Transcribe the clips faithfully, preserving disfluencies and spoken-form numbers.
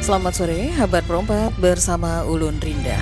Selamat sore, Kabar Perempat bersama Ulun Rinda.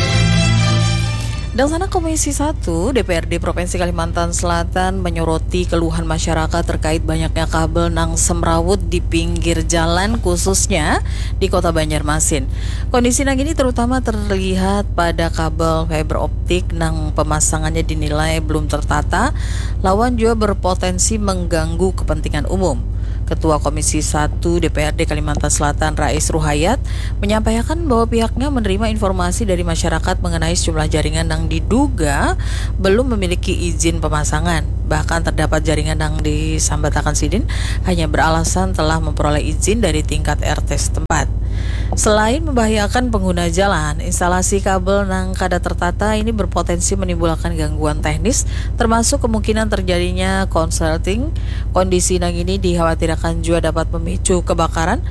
Dangsana Komisi satu D P R D Provinsi Kalimantan Selatan menyoroti keluhan masyarakat terkait banyaknya kabel nang semrawut di pinggir jalan khususnya di Kota Banjarmasin. Kondisi nang ini terutama terlihat pada kabel fiber optik nang pemasangannya dinilai belum tertata, lawan juga berpotensi mengganggu kepentingan umum. Ketua Komisi satu D P R D Kalimantan Selatan Rais Ruhayat menyampaikan bahwa pihaknya menerima informasi dari masyarakat mengenai sejumlah jaringan yang diduga belum memiliki izin pemasangan. Bahkan terdapat jaringan yang disambatakan Sidin hanya beralasan telah memperoleh izin dari tingkat R T setempat. Selain membahayakan pengguna jalan, instalasi kabel nang kada tertata ini berpotensi menimbulkan gangguan teknis, termasuk kemungkinan terjadinya konsleting. Kondisi nang ini dikhawatirkan juga dapat memicu kebakaran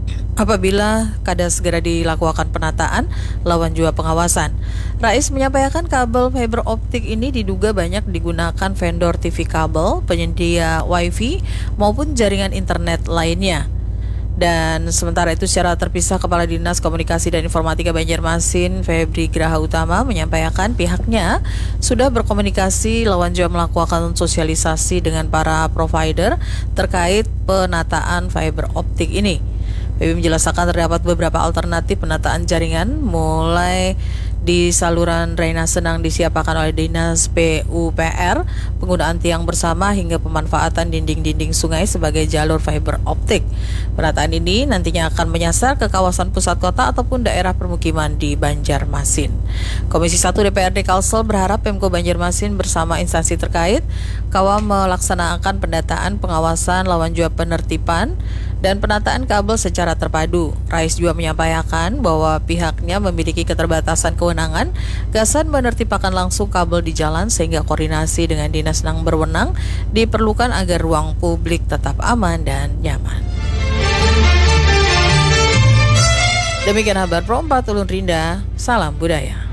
apabila kada segera dilakukan penataan lawan juga pengawasan. Rais menyampaikan kabel fiber optik ini diduga banyak digunakan vendor T V kabel, penyedia Wi-Fi maupun jaringan internet lainnya. Dan sementara itu secara terpisah Kepala Dinas Komunikasi dan Informatika Banjarmasin Febri Graha Utama menyampaikan pihaknya sudah berkomunikasi lawan juga melakukan sosialisasi dengan para provider terkait penataan fiber optik ini. Febri menjelaskan terdapat beberapa alternatif penataan jaringan mulai di saluran drainase yang disiapkan oleh Dinas P U P R, penggunaan tiang bersama hingga pemanfaatan dinding-dinding sungai sebagai jalur fiber optik. Penataan ini nantinya akan menyasar ke kawasan pusat kota ataupun daerah permukiman di Banjarmasin. Komisi satu D P R D Kalsel berharap Pemko Banjarmasin bersama instansi terkait kawal melaksanakan pendataan, pengawasan, lawan juga penertiban dan penataan kabel secara terpadu. Rais juga menyampaikan bahwa pihaknya memiliki keterbatasan kewenangan, gasan menertibkan langsung kabel di jalan sehingga koordinasi dengan dinas yang berwenang diperlukan agar ruang publik tetap aman dan nyaman. Demikian kabar Pro empat Ulun Rinda, salam budaya.